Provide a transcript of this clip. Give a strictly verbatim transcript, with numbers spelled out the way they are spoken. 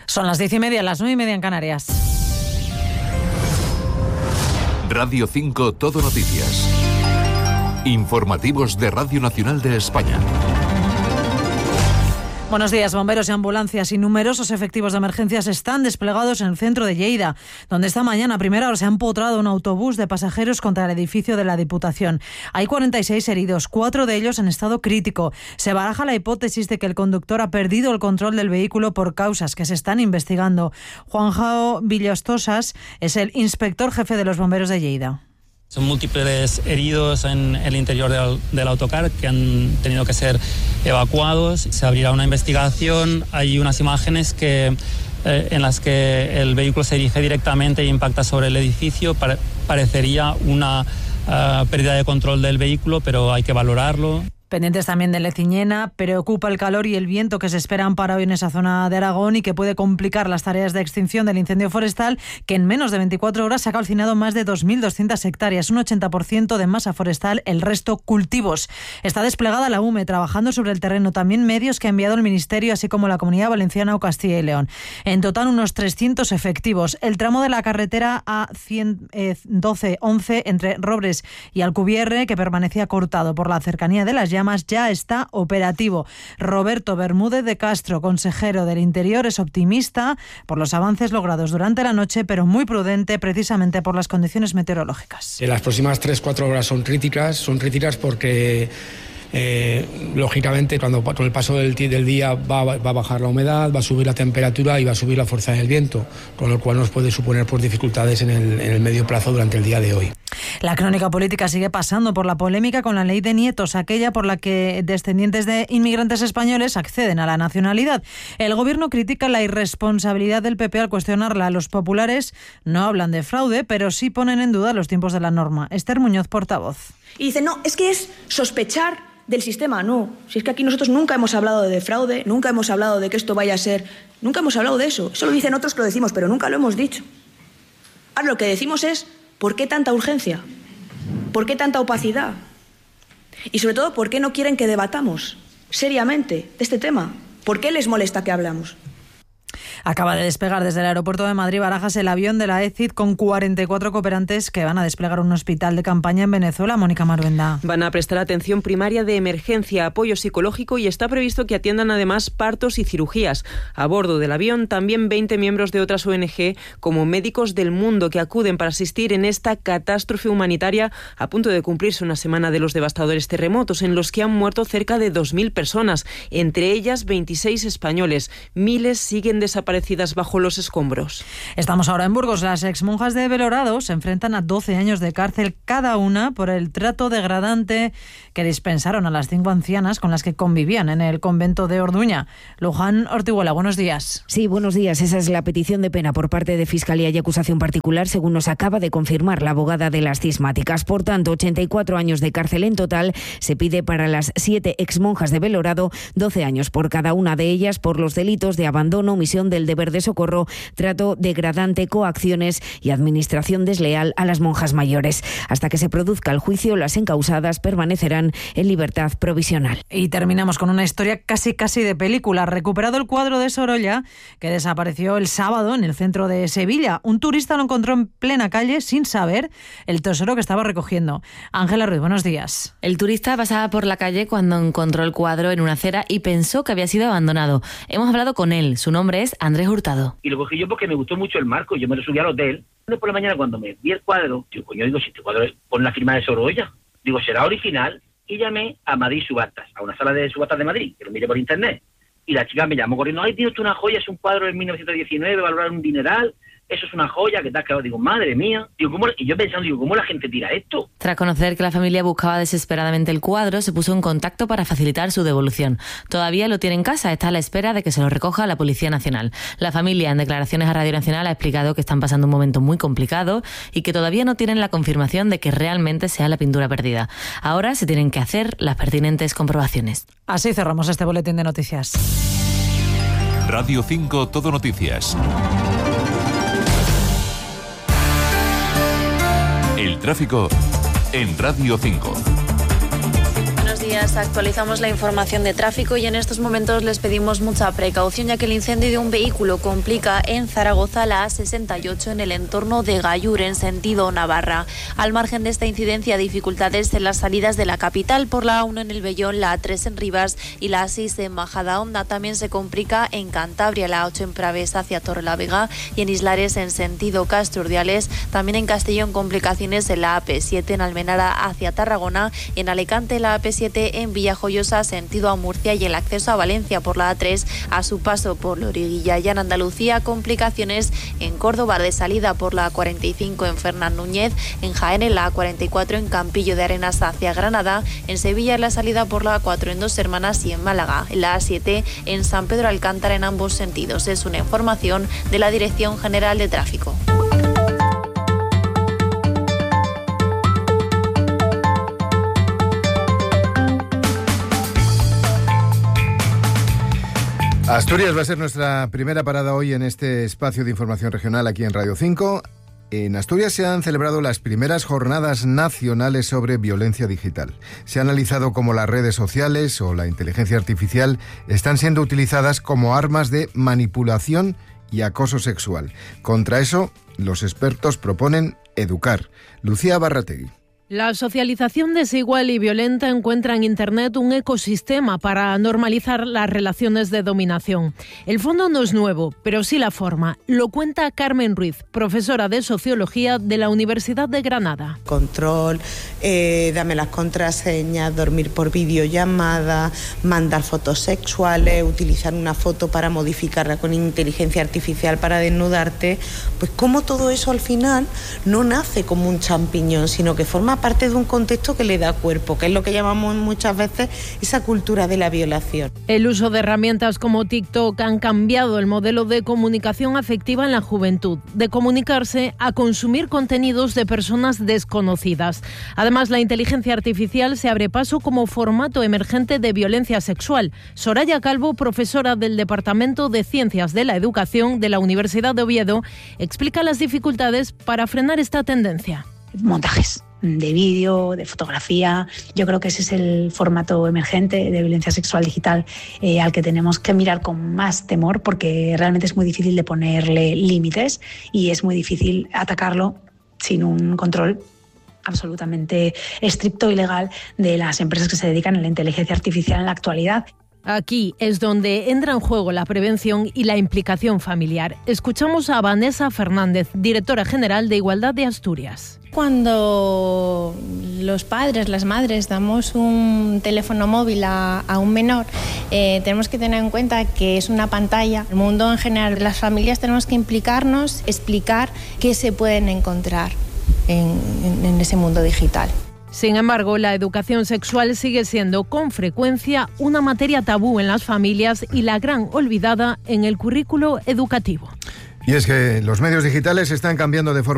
Son las diez y media, las nueve y media en Canarias. Radio cinco Todo Noticias. Informativos de Radio Nacional de España. Buenos días. Bomberos y ambulancias y numerosos efectivos de emergencias están desplegados en el centro de Lleida, donde esta mañana a primera hora se ha empotrado un autobús de pasajeros contra el edificio de la Diputación. Hay cuarenta y seis heridos, cuatro de ellos en estado crítico. Se baraja la hipótesis de que el conductor ha perdido el control del vehículo por causas que se están investigando. Juanjo Villostosas es el inspector jefe de los bomberos de Lleida. Son múltiples heridos en el interior del, del autocar que han tenido que ser evacuados. Se abrirá una investigación. Hay unas imágenes que, eh, en las que el vehículo se dirige directamente e impacta sobre el edificio. Pare- parecería una uh, pérdida de control del vehículo, pero hay que valorarlo. Pendientes también de Leciñena, preocupa el calor y el viento que se esperan para hoy en esa zona de Aragón y que puede complicar las tareas de extinción del incendio forestal, que en menos de veinticuatro horas se ha calcinado más de dos mil doscientas hectáreas, un ochenta por ciento de masa forestal, el resto cultivos. Está desplegada la U M E trabajando sobre el terreno, también medios que ha enviado el Ministerio, así como la Comunidad Valenciana o Castilla y León. En total unos trescientos efectivos. El tramo de la carretera A doce once entre Robres y Alcubierre, que permanecía cortado por la cercanía de las llamas, ya está operativo. Roberto Bermúdez de Castro, consejero del Interior, es optimista por los avances logrados durante la noche, pero muy prudente precisamente por las condiciones meteorológicas. Las próximas tres cuatro horas son críticas, son críticas porque Eh, lógicamente cuando con el paso del, del día va, va a bajar la humedad, va a subir la temperatura y va a subir la fuerza del viento, con lo cual nos puede suponer pues, dificultades en el, en el medio plazo durante el día de hoy. La crónica política sigue pasando por la polémica con la ley de nietos, aquella por la que descendientes de inmigrantes españoles acceden a la nacionalidad. El gobierno critica la irresponsabilidad del P P al cuestionarla. Los populares no hablan de fraude, pero sí ponen en duda los tiempos de la norma. Esther Muñoz, portavoz. Y dice, no, es que es sospechar del sistema. No, si es que aquí nosotros nunca hemos hablado de fraude, nunca hemos hablado de que esto vaya a ser, nunca hemos hablado de eso. Eso lo dicen otros que lo decimos, pero nunca lo hemos dicho. Ahora lo que decimos es, ¿por qué tanta urgencia? ¿Por qué tanta opacidad? Y sobre todo, ¿por qué no quieren que debatamos seriamente de este tema? ¿Por qué les molesta que hablamos? Acaba de despegar desde el aeropuerto de Madrid-Barajas el avión de la E C I D con cuarenta y cuatro cooperantes que van a desplegar un hospital de campaña en Venezuela. Mónica Maruenda. Van a prestar atención primaria de emergencia, apoyo psicológico y está previsto que atiendan además partos y cirugías. A bordo del avión también veinte miembros de otras O N G como Médicos del Mundo que acuden para asistir en esta catástrofe humanitaria a punto de cumplirse una semana de los devastadores terremotos en los que han muerto cerca de dos mil personas, entre ellas veintiséis españoles. Miles siguen desaparecidas bajo los escombros. Estamos ahora en Burgos. Las exmonjas de Belorado se enfrentan a doce años de cárcel cada una por el trato degradante que dispensaron a las cinco ancianas con las que convivían en el convento de Orduña. Luján Ortiguela, buenos días. Sí, buenos días. Esa es la petición de pena por parte de Fiscalía y acusación particular, según nos acaba de confirmar la abogada de las cismáticas. Por tanto, ochenta y cuatro años de cárcel en total. Se pide para las siete exmonjas de Belorado, doce años por cada una de ellas por los delitos de abandono, omisión del deber de socorro, trato degradante, coacciones y administración desleal a las monjas mayores. Hasta que se produzca el juicio, las encausadas permanecerán en libertad provisional. Y terminamos con una historia casi casi de película. Recuperado el cuadro de Sorolla, que desapareció el sábado en el centro de Sevilla. Un turista lo encontró en plena calle sin saber el tesoro que estaba recogiendo. Ángela Ruiz, buenos días. El turista pasaba por la calle cuando encontró el cuadro en una acera y pensó que había sido abandonado. Hemos hablado con él. Su nombre es Andrés Hurtado. Y lo cogí yo porque me gustó mucho el marco. Yo me lo subí al hotel. Por la mañana cuando me vi el cuadro, digo, coño, digo, si este cuadro pone la firma de Sorolla, digo, será original. Y llamé a Madrid Subastas, a una sala de subastas de Madrid, que lo miré por internet. Y la chica me llamó corriendo, ay, tío, esto es una joya, es un cuadro de mil novecientos diecinueve, valorar un dineral, eso es una joya, que tal, que digo, madre mía. Digo, ¿cómo? Y yo pensando, digo, ¿cómo la gente tira esto? Tras conocer que la familia buscaba desesperadamente el cuadro, se puso en contacto para facilitar su devolución. Todavía lo tiene en casa, está a la espera de que se lo recoja la Policía Nacional. La familia, en declaraciones a Radio Nacional, ha explicado que están pasando un momento muy complicado y que todavía no tienen la confirmación de que realmente sea la pintura perdida. Ahora se tienen que hacer las pertinentes comprobaciones. Así cerramos este boletín de noticias. Radio cinco Todo Noticias. El tráfico en Radio cinco. Buenos días. buenas. Actualizamos la información de tráfico y en estos momentos les pedimos mucha precaución, ya que el incendio de un vehículo complica en Zaragoza la A sesenta y ocho en el entorno de Gallur, en sentido Navarra. Al margen de esta incidencia, dificultades en las salidas de la capital por la A uno en el Vellón, la A tres en Rivas y la A seis en Majadahonda. También se complica en Cantabria, la A ocho en Pravés hacia Torrelavega y en Islares en sentido Castro-Urdiales. También en Castellón, complicaciones en la A P siete en Almenara hacia Tarragona, en Alicante la A P siete en Villajoyosa sentido a Murcia y el acceso a Valencia por la A tres a su paso por Loriguilla. Ya en Andalucía, complicaciones en Córdoba de salida por la A cuarenta y cinco en Fernán Núñez, en Jaén en la A cuarenta y cuatro en Campillo de Arenas hacia Granada, en Sevilla la salida por la A cuatro en Dos Hermanas y en Málaga, en la A siete en San Pedro Alcántara en ambos sentidos. Es una información de la Dirección General de Tráfico. Asturias va a ser nuestra primera parada hoy en este espacio de información regional aquí en Radio cinco. En Asturias se han celebrado las primeras jornadas nacionales sobre violencia digital. Se ha analizado cómo las redes sociales o la inteligencia artificial están siendo utilizadas como armas de manipulación y acoso sexual. Contra eso, los expertos proponen educar. Lucía Barrategui. La socialización desigual y violenta encuentra en Internet un ecosistema para normalizar las relaciones de dominación. El fondo no es nuevo, pero sí la forma. Lo cuenta Carmen Ruiz, profesora de Sociología de la Universidad de Granada. Control, eh, dame las contraseñas, dormir por videollamada, mandar fotos sexuales, utilizar una foto para modificarla con inteligencia artificial para desnudarte. Pues como todo eso al final no nace como un champiñón, sino que forma parte de un contexto que le da cuerpo, que es lo que llamamos muchas veces esa cultura de la violación. El uso de herramientas como TikTok han cambiado el modelo de comunicación afectiva en la juventud, de comunicarse a consumir contenidos de personas desconocidas. Además, la inteligencia artificial se abre paso como formato emergente de violencia sexual. Soraya Calvo, profesora del Departamento de Ciencias de la Educación de la Universidad de Oviedo, explica las dificultades para frenar esta tendencia. Montajes de vídeo, de fotografía. Yo creo que ese es el formato emergente de violencia sexual digital eh, al que tenemos que mirar con más temor, porque realmente es muy difícil de ponerle límites y es muy difícil atacarlo sin un control absolutamente estricto y legal de las empresas que se dedican a la inteligencia artificial en la actualidad. Aquí es donde entra en juego la prevención y la implicación familiar. Escuchamos a Vanessa Fernández, directora general de Igualdad de Asturias. Cuando los padres, las madres, damos un teléfono móvil a, a un menor, eh, tenemos que tener en cuenta que es una pantalla. El mundo en general, las familias tenemos que implicarnos, explicar qué se pueden encontrar en, en, en ese mundo digital. Sin embargo, la educación sexual sigue siendo con frecuencia una materia tabú en las familias y la gran olvidada en el currículo educativo. Y es que los medios digitales están cambiando de forma